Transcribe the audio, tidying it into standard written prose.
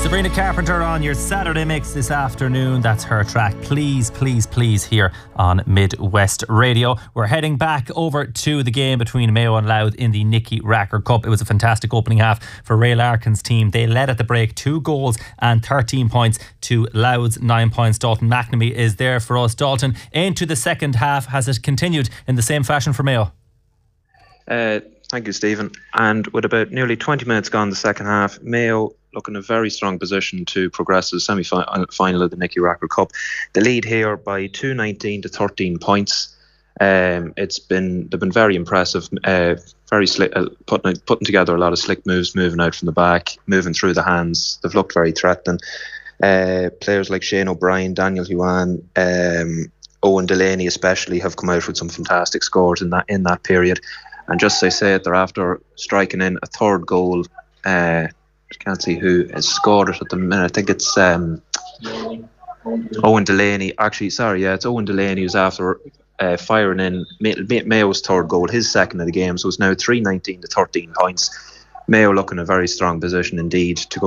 Sabrina Carpenter on your Saturday mix this afternoon. That's her track, Please, Please, Please, here on Midwest Radio. We're heading back over to the game between Mayo and Louth in the Nicky Racker Cup. It was a fantastic opening half for Ray Larkin's team. They led at the break 2 goals and 13 points to Louth's 9 points. Dalton McNamee is there for us. Dalton, into the second half, has it continued in the same fashion for Mayo? Thank you, Stephen. And with about nearly 20 minutes gone in the second half, Mayo look in a very strong position to progress to the semi-final of the Nicky Racker Cup. The lead here by 2-19 to 13 points. They've been very impressive, very slick, putting together a lot of slick moves, moving out from the back, moving through the hands. They've looked very threatening. Players like Shane O'Brien, Daniel Huan, Owen Delaney especially have come out with some fantastic scores in that period. And just as I say it, they're after striking in a third goal. I can't see who has scored it at the minute. I think it's Owen Delaney. Actually, sorry, yeah, it's Owen Delaney who's after firing in Mayo's third goal, his second of the game. So it's now 3-19 to 13 points. Mayo look in a very strong position indeed to go